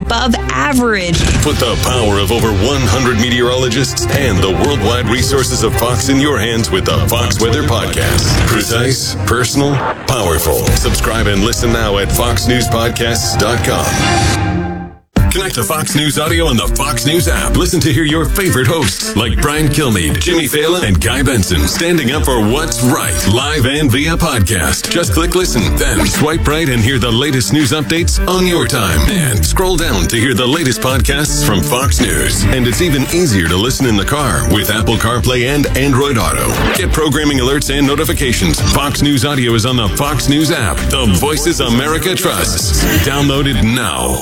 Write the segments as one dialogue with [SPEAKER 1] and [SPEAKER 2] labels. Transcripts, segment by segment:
[SPEAKER 1] above average.
[SPEAKER 2] Put the power of over 100 meteorologists and the worldwide resources of Fox in your hands with the Fox Weather Podcast. Precise, personal, powerful. Subscribe and listen now at foxnewspodcasts.com. Connect to Fox News Audio on the Fox News app. Listen to hear your favorite hosts like Brian Kilmeade, Jimmy Fallon, and Guy Benson standing up for what's right, live and via podcast. Just click listen, then swipe right and hear the latest news updates on your time. And scroll down to hear the latest podcasts from Fox News. And it's even easier to listen in the car with Apple CarPlay and Android Auto. Get programming alerts and notifications. Fox News Audio is on the Fox News app. The Voices America trusts. Download it now.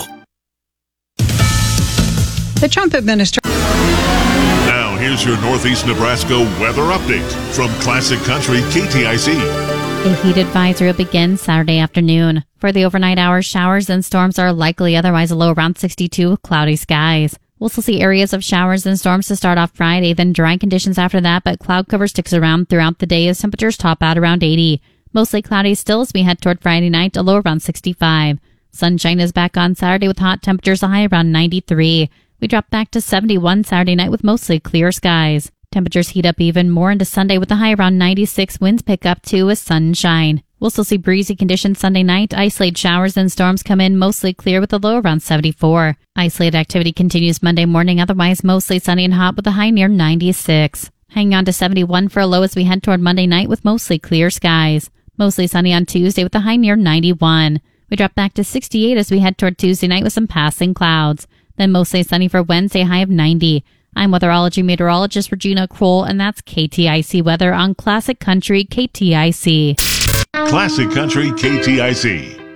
[SPEAKER 3] The Trump administration.
[SPEAKER 4] Now, here's your Northeast Nebraska weather update from Classic Country KTIC.
[SPEAKER 5] A heat advisory will begin Saturday afternoon. For the overnight hours, showers and storms are likely, otherwise a low around 62 with cloudy skies. We'll still see areas of showers and storms to start off Friday, then dry conditions after that, but cloud cover sticks around throughout the day as temperatures top out around 80. Mostly cloudy still as we head toward Friday night, a low around 65. Sunshine is back on Saturday with hot temperatures, a high around 93. We drop back to 71 Saturday night with mostly clear skies. Temperatures heat up even more into Sunday with a high around 96. Winds pick up too with sunshine. We'll still see breezy conditions Sunday night. Isolated showers and storms come in mostly clear with a low around 74. Isolated activity continues Monday morning, otherwise mostly sunny and hot with a high near 96. Hanging on to 71 for a low as we head toward Monday night with mostly clear skies. Mostly sunny on Tuesday with a high near 91. We drop back to 68 as we head toward Tuesday night with some passing clouds. Then mostly sunny for Wednesday, high of 90. I'm weatherology meteorologist Regina Kroll, and that's KTIC weather on Classic Country KTIC.
[SPEAKER 4] Classic Country KTIC.